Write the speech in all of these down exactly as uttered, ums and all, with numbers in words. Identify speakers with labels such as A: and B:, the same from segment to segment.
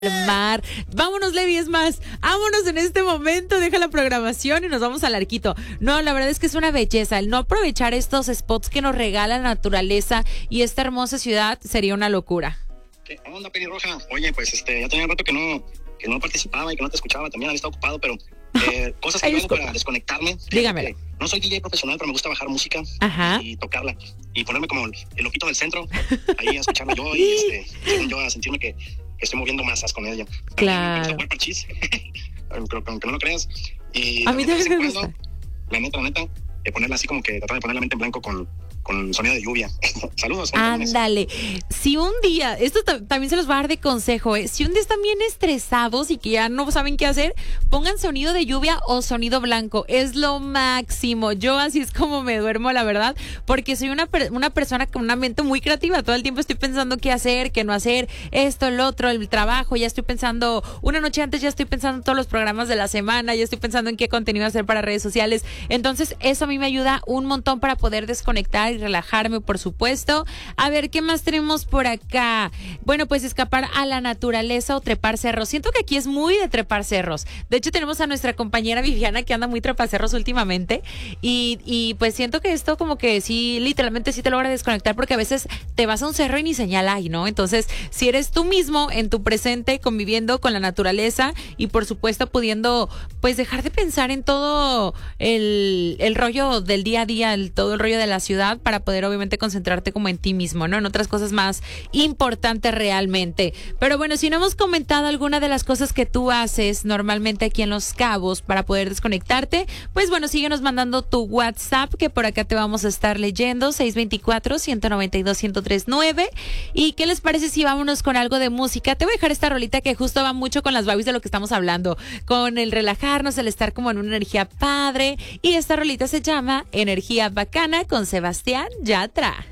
A: El mar. Vámonos, Levi, es más, vámonos en este momento, deja la programación y nos vamos al Arquito. No, la verdad es que es una belleza. El no aprovechar estos spots que nos regala la naturaleza y esta hermosa ciudad sería una locura.
B: ¿Qué onda, pelirroja? Oye, pues este, ya tenía un rato que no, que no participaba y que no te escuchaba, también había estado ocupado, pero eh, cosas que yo hago para desconectarme.
A: Dígamelo.
B: No soy D J profesional, pero me gusta bajar música.
A: Ajá.
B: Y tocarla y ponerme como el, el ojito del centro, ahí a escucharla yo y este, según yo a sentirme que, que estoy moviendo masas con ella.
A: Claro.
B: Me gusta parchís, aunque no lo creas. Y
A: a mí también me gusta.
B: Cuando, la neta, la neta, de ponerla así como que tratar de poner la mente en blanco con con sonido de lluvia. Saludos.
A: Ándale. Si un día, esto t- también se los va a dar de consejo, ¿eh? Si un día están bien estresados y que ya no saben qué hacer, pongan sonido de lluvia o sonido blanco. Es lo máximo. Yo así es como me duermo, la verdad, porque soy una, per- una persona con una mente muy creativa. Todo el tiempo estoy pensando qué hacer, qué no hacer, esto, el otro, el trabajo. Ya estoy pensando, una noche antes ya estoy pensando en todos los programas de la semana, ya estoy pensando en qué contenido hacer para redes sociales. Entonces, eso a mí me ayuda un montón para poder desconectar y relajarme, por supuesto. A ver, ¿qué más tenemos por acá? Bueno, pues escapar a la naturaleza o trepar cerros. Siento que aquí es muy de trepar cerros. De hecho, tenemos a nuestra compañera Viviana que anda muy trepacerros últimamente y, y pues siento que esto como que sí, literalmente sí te logra desconectar porque a veces te vas a un cerro y ni señal hay, ¿no? Entonces, si eres tú mismo en tu presente conviviendo con la naturaleza y por supuesto pudiendo pues dejar de pensar en todo el, el rollo del día a día, el, todo el rollo de la ciudad para poder obviamente concentrarte como en ti mismo, ¿no? En otras cosas más importantes realmente. Pero bueno, si no hemos comentado alguna de las cosas que tú haces normalmente aquí en Los Cabos para poder desconectarte, pues bueno, síguenos mandando tu WhatsApp que por acá te vamos a estar leyendo, seis dos cuatro, uno nueve dos, uno cero tres nueve. ¿Y qué les parece si vámonos con algo de música? Te voy a dejar esta rolita que justo va mucho con las vibes de lo que estamos hablando, con el relajarnos, el estar como en una energía padre. Y esta rolita se llama Energía Bacana con Sebastián Yatra.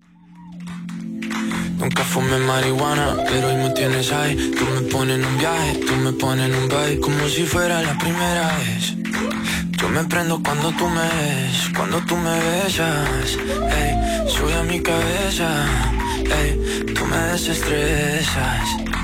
C: Nunca fumé marihuana, pero hoy me tienes ahí. Tú me pones en un viaje, tú me pones en un baile, como si fuera la primera vez. Yo me prendo cuando tú me ves, cuando tú me besas. Ey, sube a mi cabeza, ey, tú me desestresas.